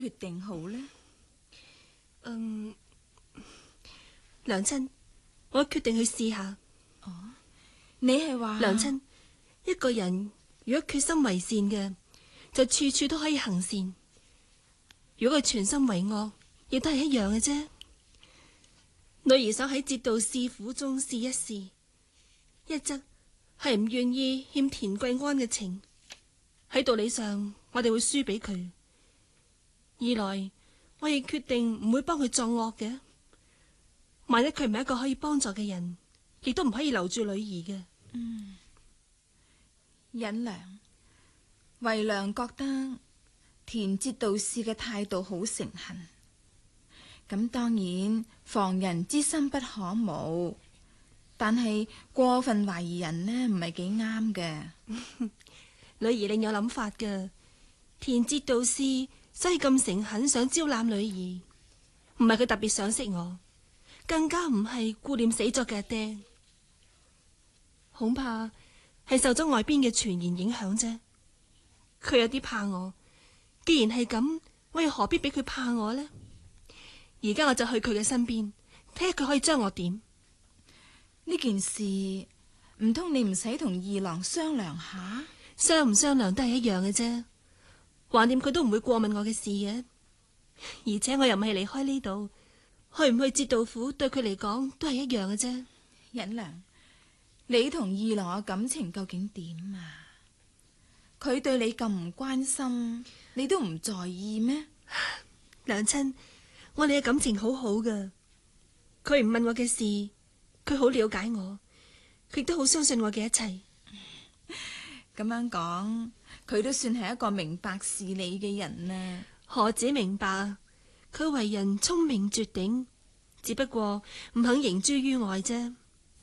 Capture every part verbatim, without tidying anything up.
決定好呢？ 嗯，娘親，我決定去試下。 哦，你係話娘親，一個人如果決心為善嘅，就處處都可以行善；如果佢全心為惡，亦都係一樣嘅啫。女兒想喺節度使府中試一試，一則係唔願意欠田桂安嘅情，喺道理上我哋會輸俾佢；二來我亦決定唔會幫佢作惡嘅。萬一佢唔係一個可以幫助嘅人，亦都唔可以留住女兒嘅。 嗯，忍良，為良覺得田節度使嘅態度好誠懇，咁當然防人之心不可無，但係過分懷疑人呢，唔係幾啱嘅。 女兒另有諗法嘅。田節度使所以咁誠懇想招攬女兒，唔係佢特別賞識我，更加唔係顧念死咗嘅阿爹，恐怕係受咗外邊嘅傳言影響啫。佢有啲怕我，既然係咁，我又何必俾佢怕我呢？而家我就去佢嘅身邊，睇下佢可以將我點。 呢件事唔通你唔使同二郎商量下？ 商唔商量都係一樣嘅啫，橫掂佢都唔會過問我嘅事嘅。而且我又唔係離開呢度，去唔去節度府對佢嚟講都係一樣嘅啫。 忍良，你同二郎嘅感情究竟點啊？佢對你咁唔關心，你都唔在意咩？ 娘親，我哋嘅感情好好噶，佢唔問我嘅事，佢好了解我，佢亦都好相信我嘅一切。 咁樣講，佢都算係一個明白事理嘅人呢。 何止明白啊，佢為人聰明絕頂，只不過唔肯形諸於外啫。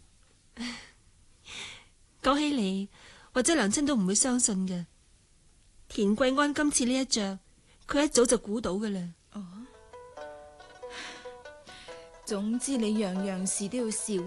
講起嚟，或者娘親都唔會相信嘅。田桂安今次呢一着，佢一早就估到㗎啦。 哦，總之你樣樣事都要小